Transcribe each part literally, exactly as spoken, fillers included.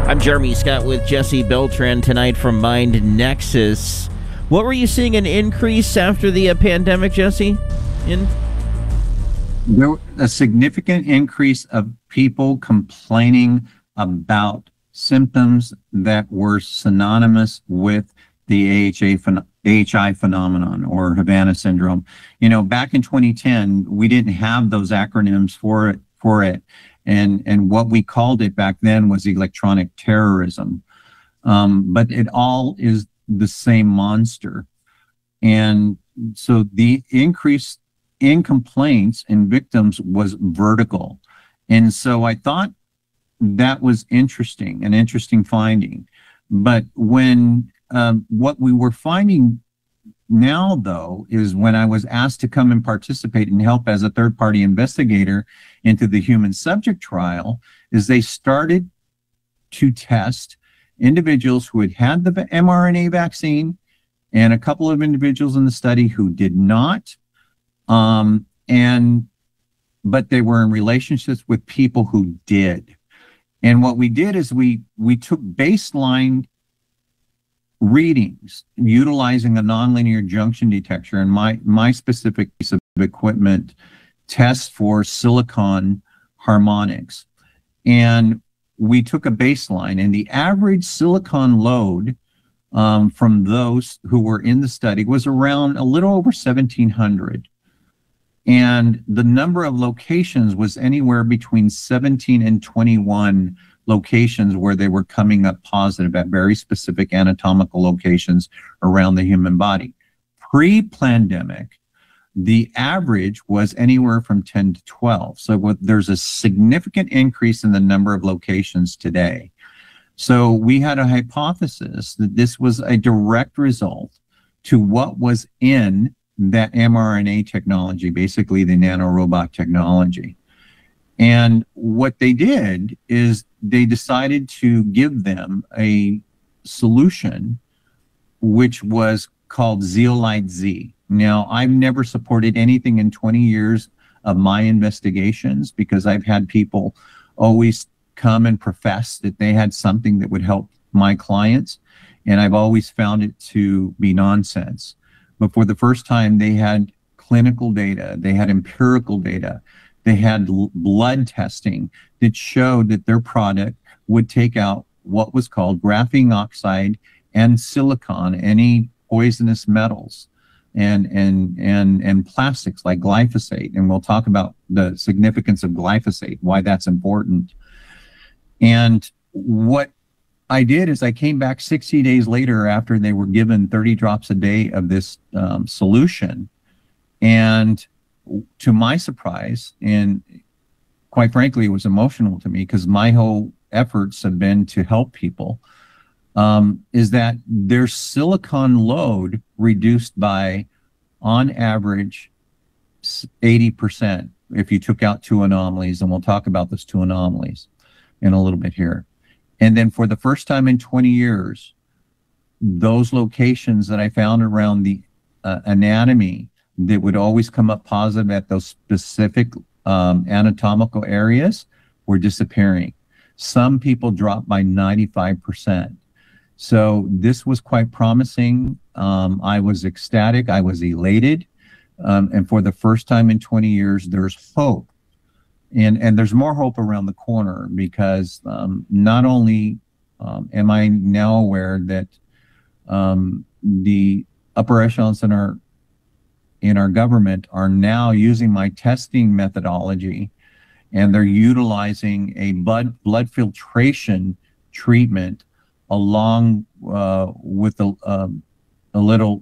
I'm Jeremy Scott with Jesse Beltran tonight from Mind Nexus. What were you seeing an increase after the uh, pandemic, Jesse? In There was a significant increase of people complaining about symptoms that were synonymous with the A H A phen- A H I phenomenon or Havana syndrome. You know, back in twenty ten, we didn't have those acronyms for it, for it. And, and what we called it back then was electronic terrorism. Um, but it all is the same monster. And so the increase in complaints and victims was vertical. And so I thought that was interesting, an interesting finding. But when um, what we were finding now, though, is when I was asked to come and participate and help as a third-party investigator into the human subject trial, is they started to test individuals who had had the mRNA vaccine and a couple of individuals in the study who did not, um, and but they were in relationships with people who did. And what we did is we we took baseline readings utilizing a nonlinear junction detector, and my my specific piece of equipment tests for silicon harmonics. And we took a baseline, and the average silicon load um, from those who were in the study was around a little over seventeen hundred. And the number of locations was anywhere between seventeen and twenty-one locations where they were coming up positive at very specific anatomical locations around the human body. Pre-pandemic, the average was anywhere from ten to twelve. So what, there's a significant increase in the number of locations today. So we had a hypothesis that this was a direct result to what was in that mRNA technology, basically the nanorobot technology. And what they did is they decided to give them a solution which was called Zeolite Z. Now, I've never supported anything in twenty years of my investigations because I've had people always come and profess that they had something that would help my clients, and I've always found it to be nonsense. But for the first time, they had clinical data, they had empirical data, they had blood testing that showed that their product would take out what was called graphene oxide and silicon, any poisonous metals, and and and and plastics like glyphosate. And we'll talk about the significance of glyphosate, why that's important. And what I did is I came back sixty days later after they were given thirty drops a day of this um, solution. And to my surprise, and quite frankly, it was emotional to me because my whole efforts have been to help people, um, is that their silicon load reduced by, on average, eighty percent if you took out two anomalies. And we'll talk about those two anomalies in a little bit here. And then for the first time in twenty years, those locations that I found around the uh, anatomy that would always come up positive at those specific um, anatomical areas were disappearing. Some people dropped by ninety-five percent. So this was quite promising. Um, I was ecstatic. I was elated. Um, and for the first time in twenty years, there's hope. And, and there's more hope around the corner because um, not only um, am I now aware that um, the upper echelons in our in our government are now using my testing methodology, and they're utilizing a blood blood filtration treatment along uh, with a, uh, a little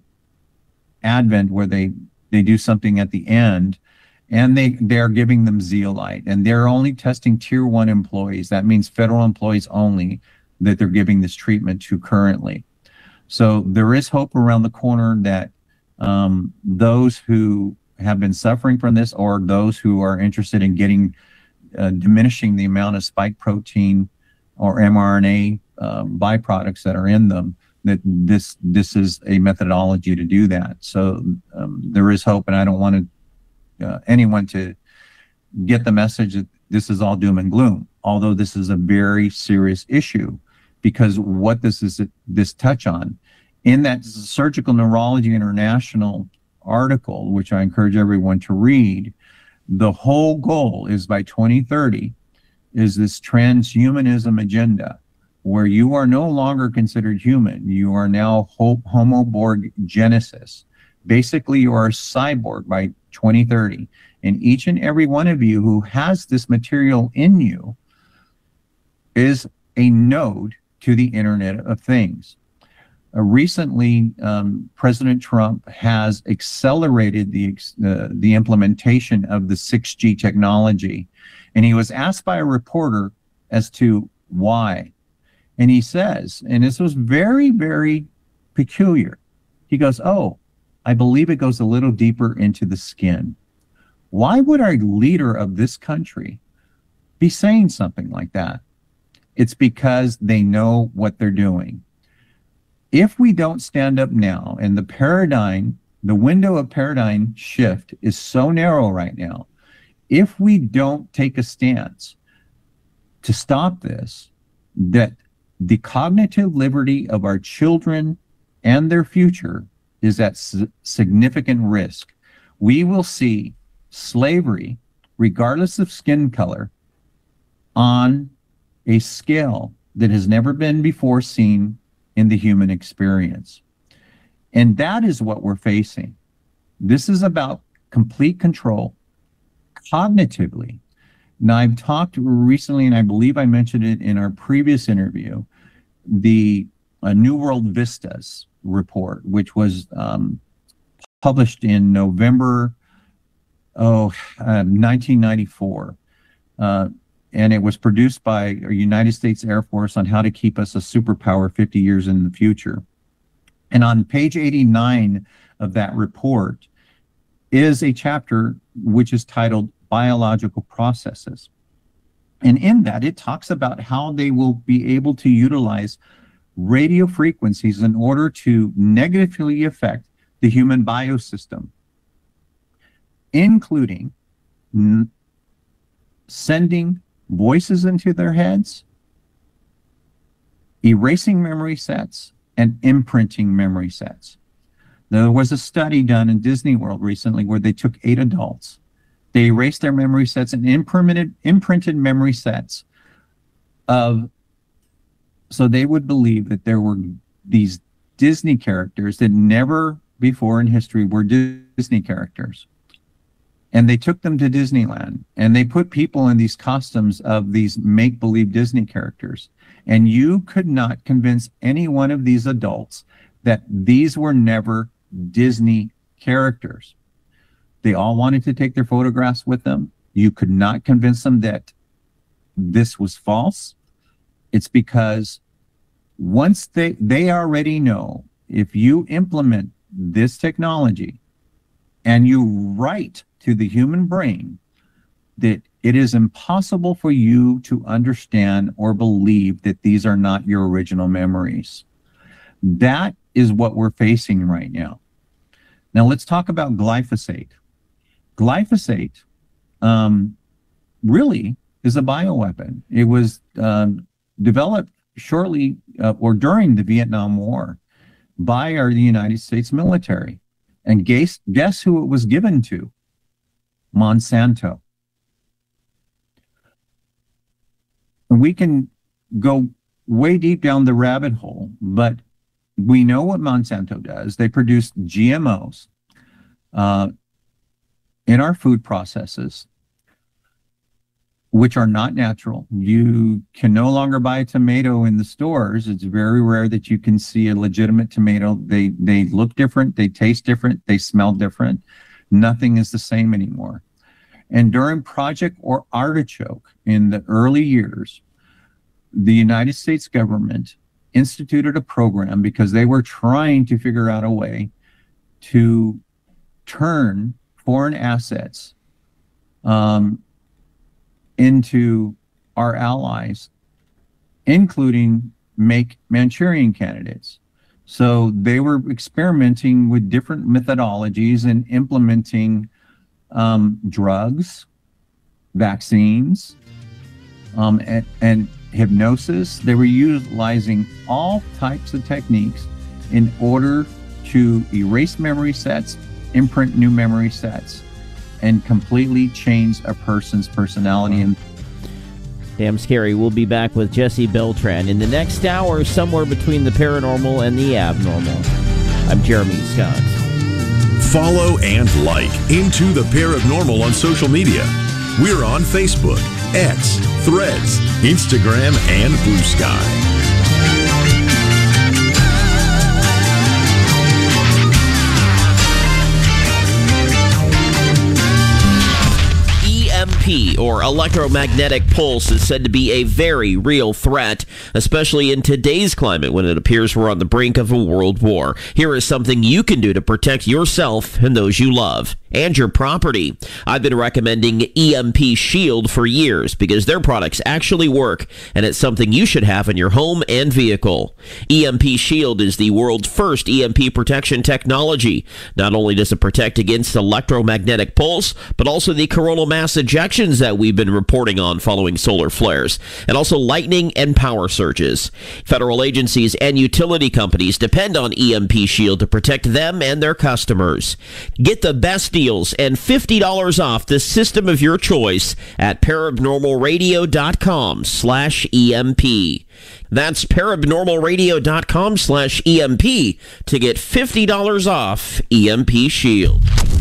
advent where they they do something at the end, and they they're giving them zeolite, and they're only testing tier one employees. That means federal employees only that they're giving this treatment to currently. So there is hope around the corner that um, those who have been suffering from this, or those who are interested in getting uh, diminishing the amount of spike protein or mRNA uh, byproducts that are in them, that this this is a methodology to do that. So um, there is hope, and I don't want to uh, anyone to get the message that this is all doom and gloom, although this is a very serious issue. because what this is this touch on. In that Surgical Neurology International article, which I encourage everyone to read, the whole goal is by twenty thirty is this transhumanism agenda, where you are no longer considered human. You are now Homo Borg Genesis. Basically, you are a cyborg by twenty thirty. And each and every one of you who has this material in you is a node to the Internet of Things. Uh, recently, um, President Trump has accelerated the, uh, the implementation of the six G technology. And he was asked by a reporter as to why. And he says, and this was very, very peculiar. He goes, oh, I believe it goes a little deeper into the skin. Why would our leader of this country be saying something like that? It's because they know what they're doing. If we don't stand up now, and the paradigm, the window of paradigm shift is so narrow right now, if we don't take a stance to stop this, that the cognitive liberty of our children and their future is at significant risk. We will see slavery, regardless of skin color, on a scale that has never been before seen in the human experience. And that is what we're facing. This is about complete control cognitively. Now, I've talked recently, and I believe I mentioned it in our previous interview, the uh, New World Vistas report, which was um, published in November oh, uh, nineteen ninety-four. Uh, and it was produced by the United States Air Force on how to keep us a superpower fifty years in the future. And on page eighty-nine of that report is a chapter which is titled Biological Processes. And in that, it talks about how they will be able to utilize radio frequencies in order to negatively affect the human biosystem, including n- sending voices into their heads, erasing memory sets, and imprinting memory sets. There was a study done in Disney World recently where they took eight adults. They erased their memory sets and imprinted, imprinted memory sets of, so they would believe that there were these Disney characters that never before in history were Disney characters. And they took them to Disneyland, and they put people in these costumes of these make-believe Disney characters. And you could not convince any one of these adults that these were never Disney characters. They all wanted to take their photographs with them. You could not convince them that this was false. It's because once they, they already know, if you implement this technology and you write to the human brain that it is impossible for you to understand or believe that these are not your original memories. That is what we're facing right now. Now let's talk about glyphosate. Glyphosate um, really is a bioweapon. It was um, developed shortly uh, or during the Vietnam War by our the United States military. And guess, guess who it was given to? Monsanto. And we can go way deep down the rabbit hole, but we know what Monsanto does. They produce G M Os uh, in our food processes, which are not natural. You can no longer buy a tomato in the stores. It's very rare that you can see a legitimate tomato. They, they look different, they taste different, they smell different. Nothing is the same anymore. And during Project or Artichoke in the early years, the United States government instituted a program because they were trying to figure out a way to turn foreign assets um, into our allies, including make Manchurian candidates. So they were experimenting with different methodologies and implementing um, drugs, vaccines, um, and, and hypnosis. They were utilizing all types of techniques in order to erase memory sets, imprint new memory sets, and completely change a person's personality. And damn scary. We'll be back with Jesse Beltran in the next hour, somewhere between the paranormal and the abnormal. I'm Jeremy Scott. Follow and like Into the Paranormal on social media. We're on Facebook, X, Threads, Instagram, and Blue Sky. E M P, or electromagnetic pulse, is said to be a very real threat, especially in today's climate when it appears we're on the brink of a world war. Here is something you can do to protect yourself and those you love, and your property. I've been recommending E M P Shield for years because their products actually work, and it's something you should have in your home and vehicle. E M P Shield is the world's first E M P protection technology. Not only does it protect against electromagnetic pulse, but also the coronal mass ejections that we've been reporting on following solar flares, and also lightning and power surges. Federal agencies and utility companies depend on E M P Shield to protect them and their customers. Get the best deals and fifty dollars off the system of your choice at paranormalradio.com slash EMP. That's paranormalradio.com slash EMP to get fifty dollars off E M P Shield.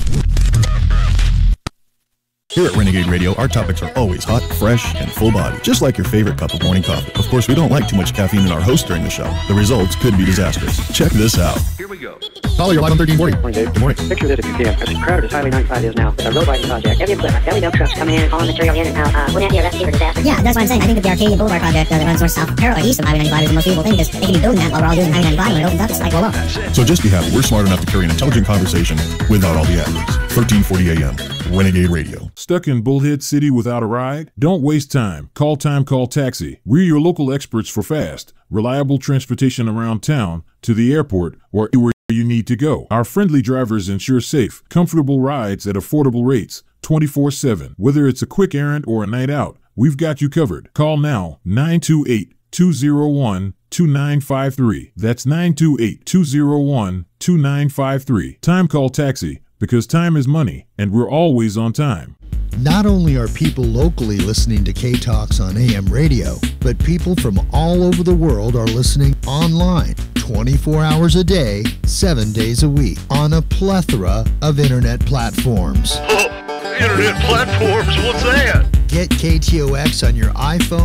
Here at Renegade Radio, our topics are always hot, fresh, and full body, just like your favorite cup of morning coffee. Of course, we don't like too much caffeine in our host during the show. The results could be disastrous. Check this out. Here we go. Caller, you're live on thirteen forty. Good morning, Dave. Good morning. Picture this if you can. As crowded as Highway ninety-five is now, the road widening project. Heavy equipment, heavy dump trucks coming in, hauling material in and out. Uh, wouldn't that be a recipe for disaster? Yeah, that's what I'm saying. I think that the Arcadia Boulevard project uh, that runs north, south, parallel, east of Highway ninety-five is the most feasible thing because they can be building that while we're all doing Highway ninety-five. When it opens up, it's like, well, well. So just be happy we're smart enough to carry an intelligent conversation without all the additives. thirteen forty A M, Renegade Radio. Stuck in Bullhead City without a ride? Don't waste time. Call Time Call Taxi. We're your local experts for fast, reliable transportation around town, to the airport, or anywhere you need to go. Our friendly drivers ensure safe, comfortable rides at affordable rates, twenty-four seven. Whether it's a quick errand or a night out, we've got you covered. Call now, nine two eight, two zero one, two nine five three. That's nine two eight, two zero one, two nine five three. Time Call Taxi, because time is money, and we're always on time. Not only are people locally listening to K-Talks on A M radio, but people from all over the world are listening online twenty-four hours a day, seven days a week on a plethora of internet platforms. Oh, internet platforms? What's that? Get K T O X on your iPhone